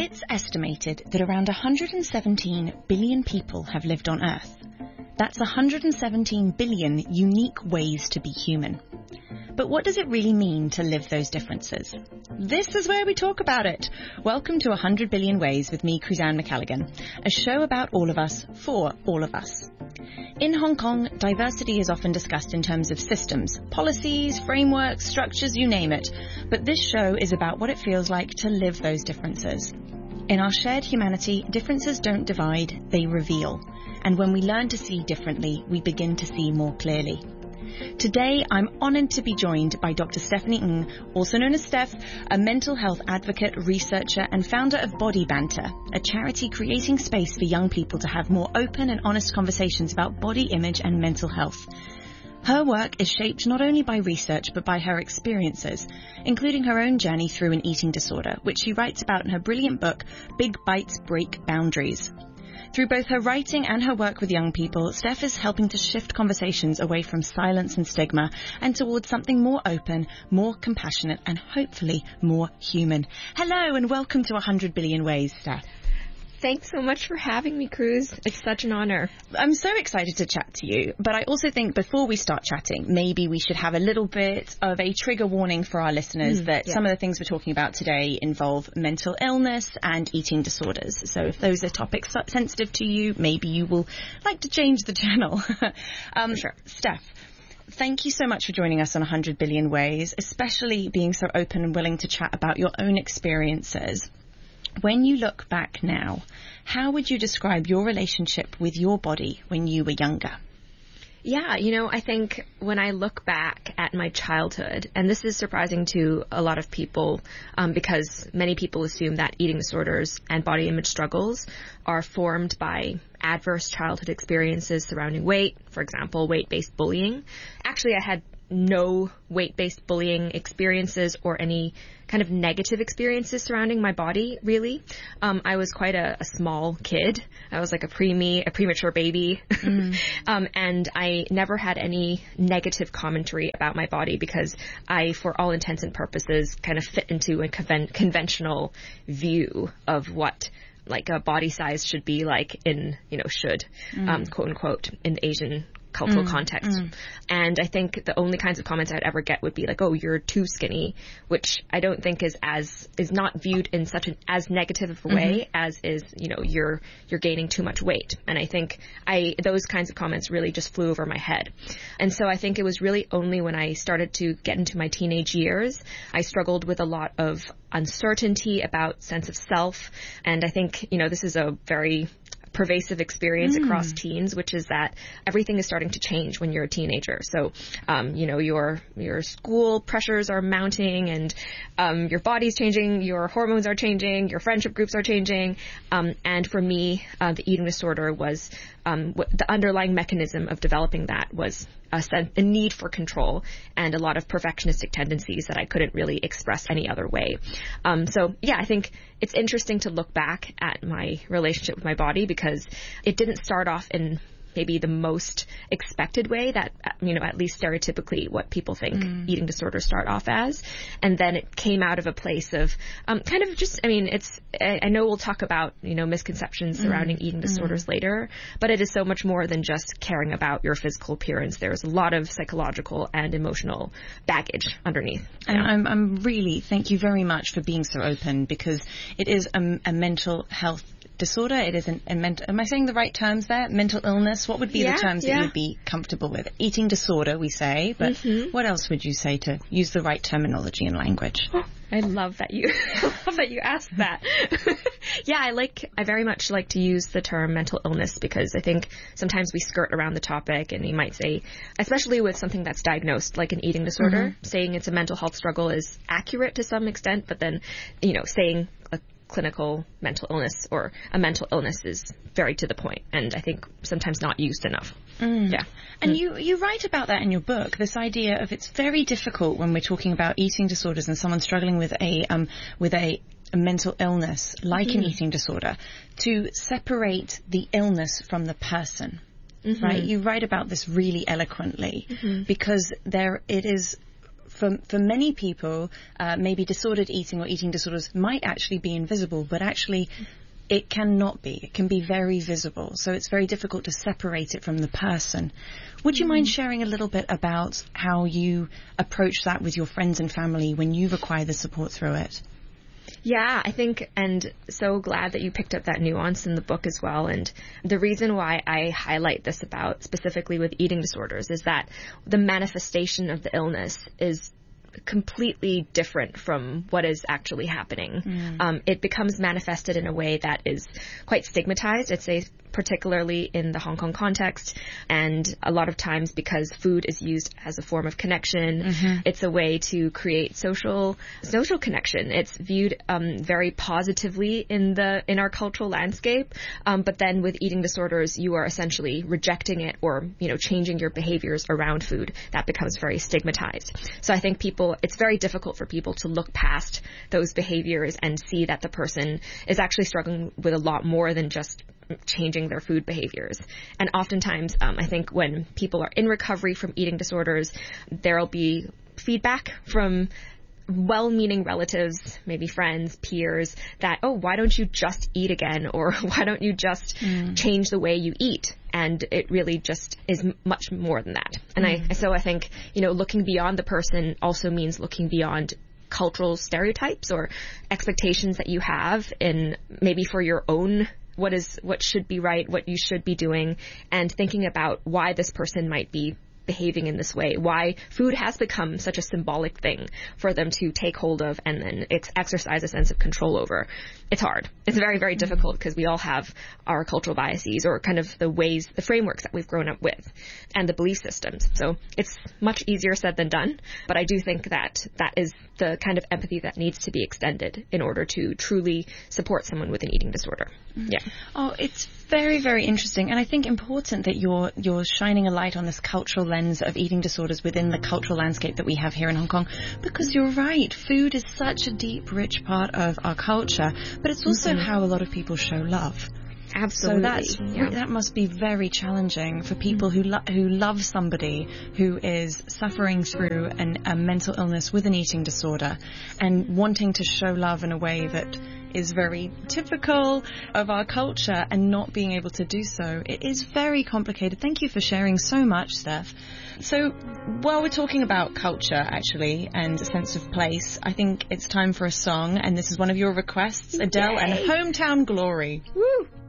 It's estimated that around 117 billion people have lived on Earth. That's 117 billion unique ways to be human. But what does it really mean to live those differences? This is where we talk about it. Welcome to 100 Billion Ways with me, Kuzan McCalligan, a show about all of us, for all of us. In Hong Kong, diversity is often discussed in terms of systems, policies, frameworks, structures, you name it. But this show is about what it feels like to live those differences. In our shared humanity, differences don't divide, they reveal. And when we learn to see differently, we begin to see more clearly. Today, I'm honoured to be joined by Dr. Stephanie Ng, also known as Steph, a mental health advocate, researcher and founder of Body Banter, a charity creating space for young people to have more open and honest conversations about body image and mental health. Her work is shaped not only by research but by her experiences, including her own journey through an eating disorder, which she writes about in her brilliant book, Big Bites Break Boundaries. Through both her writing and her work with young people, Steph is helping to shift conversations away from silence and stigma and towards something more open, more compassionate, and hopefully more human. Hello and welcome to 100 Billion Ways, Steph. Thanks so much for having me, Cruz. It's such an honor. I'm so excited to chat to you, but I also think before we start chatting, maybe we should have a little bit of a trigger warning for our listeners that some of the things we're talking about today involve mental illness and eating disorders. So if those are topics sensitive to you, maybe you will like to change the channel. Sure. Steph, thank you so much for joining us on 100 Billion Ways, especially being so open and willing to chat about your own experiences. When you look back now, how would you describe your relationship with your body when you were younger? Yeah, I think when I look back at my childhood, and this is surprising to a lot of people because many people assume that eating disorders and body image struggles are formed by adverse childhood experiences surrounding weight, for example, weight-based bullying. Actually, I had no weight-based bullying experiences or any kind of negative experiences surrounding my body, really. I was quite a small kid. I was like a premature baby. And I never had any negative commentary about my body because I, for all intents and purposes, kind of fit into a conventional view of what like a body size should be like in, quote unquote, in the Asian cultural context. And I think the only kinds of comments I'd ever get would be like, oh, you're too skinny, which I don't think is not viewed in such as negative of a way as is, you're gaining too much weight. And I think those kinds of comments really just flew over my head. And so I think it was really only when I started to get into my teenage years, I struggled with a lot of uncertainty about sense of self. And I think, this is a very pervasive experience across teens, which is that everything is starting to change when you're a teenager. So, your school pressures are mounting and your body's changing, your hormones are changing, your friendship groups are changing. And for me, the eating disorder was the underlying mechanism of developing that was a need for control and a lot of perfectionistic tendencies that I couldn't really express any other way. I think it's interesting to look back at my relationship with my body because it didn't start off in maybe the most expected way that, at least stereotypically what people think eating disorders start off as. And then it came out of a place of I know we'll talk about, misconceptions surrounding eating disorders later, but it is so much more than just caring about your physical appearance. There's a lot of psychological and emotional baggage underneath. And I'm really, thank you very much for being so open because it is a mental health disorder. It is am I saying the right terms there? Mental illness? What would be the terms that you'd be comfortable with? Eating disorder, we say, but what else would you say to use the right terminology and language? I love that you asked that. I very much like to use the term mental illness because I think sometimes we skirt around the topic and you might say, especially with something that's diagnosed like an eating disorder, saying it's a mental health struggle is accurate to some extent, but then, saying a clinical mental illness or a mental illness is very to the point and I think sometimes not used enough. Yeah. And you write about that in your book, this idea of it's very difficult when we're talking about eating disorders and someone struggling with a mental illness like an eating disorder to separate the illness from the person. Right? You write about this really eloquently because it is for many people, maybe disordered eating or eating disorders might actually be invisible, but actually it cannot be. It can be very visible. So it's very difficult to separate it from the person. Would you mind sharing a little bit about how you approach that with your friends and family when you require the support through it? Yeah, I think, and so glad that you picked up that nuance in the book as well. And the reason why I highlight this about specifically with eating disorders is that the manifestation of the illness is completely different from what is actually happening. It becomes manifested in a way that is quite stigmatized, I'd say, particularly in the Hong Kong context. And a lot of times because food is used as a form of connection, it's a way to create social connection. It's viewed very positively in our cultural landscape. But then with eating disorders, you are essentially rejecting it or, changing your behaviors around food. That becomes very stigmatized. So I think it's very difficult for people to look past those behaviors and see that the person is actually struggling with a lot more than just changing their food behaviors. And oftentimes, I think when people are in recovery from eating disorders, there'll be feedback from well-meaning relatives, maybe friends, peers, that, oh, why don't you just eat again? Or why don't you just change the way you eat? And it really just is much more than that. And I think, looking beyond the person also means looking beyond cultural stereotypes or expectations that you have in maybe for your own what should be right, what you should be doing, and thinking about why this person might be behaving in this way, why food has become such a symbolic thing for them to take hold of and then exercise a sense of control over. It's hard. It's very, very difficult because we all have our cultural biases or kind of the frameworks that we've grown up with and the belief systems. So it's much easier said than done. But I do think that is the kind of empathy that needs to be extended in order to truly support someone with an eating disorder. Yeah. Oh, it's very, very interesting. And I think important that you're shining a light on this cultural lens of eating disorders within the cultural landscape that we have here in Hong Kong. Because you're right, food is such a deep, rich part of our culture, but it's also how a lot of people show love. Absolutely. So that must be very challenging for people who love somebody who is suffering through a mental illness with an eating disorder and wanting to show love in a way that is very typical of our culture and not being able to do so. It is very complicated. Thank you for sharing so much, Steph. So while we're talking about culture, actually, and a sense of place, I think it's time for a song, and this is one of your requests, Adele and Hometown Glory. Woo!